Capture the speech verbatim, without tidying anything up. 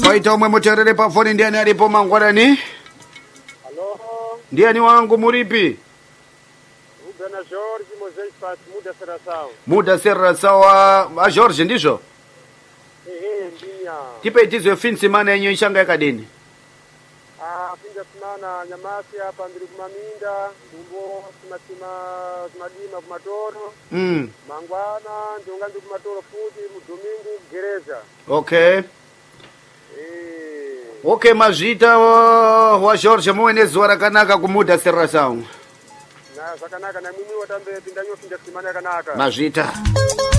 Paita umwe muterere pa phone ndiani alipo mangwarani? Halo. Ndiani wangu muripi? Bwana George Moses Pat muda sera sawa. Muda sera sawa. A George ndizvo? Eh eh ndinya. Tipe itizo finsi mana yenye ishanga yakadini. Ah pinda simana nyamasi hapa ndiri kumaminda, ndumbo tunatima tunadima kumatoro. Mm. Mangwana ndonga ndi kumatoro futi mudomingu gereza. Okay. Eh. Okay mazvita wa, wa George muone zuwa rakanaka kumuda sera sawa. Na zakanaka na mimi watambe pinda nyo pinda simana yakanaka. Mazvita.